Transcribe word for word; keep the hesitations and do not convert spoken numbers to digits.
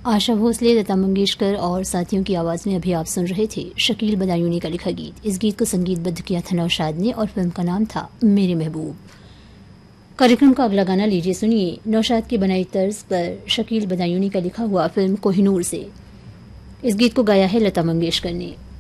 आशा भोसले, लता मंगेशकर और साथियों की आवाज़ में अभी आप सुन रहे थे शकील बदायूनी का लिखा गीत। इस गीत को संगीतबद्ध किया था नौशाद ने और फिल्म का नाम था मेरे महबूब। कार्यक्रम का अगला गाना लीजिए सुनिए नौशाद की बनाई तर्ज पर शकील बदायूनी का लिखा हुआ फिल्म कोहिनूर से। इस गीत को गाया है लता मंगेशकर ने।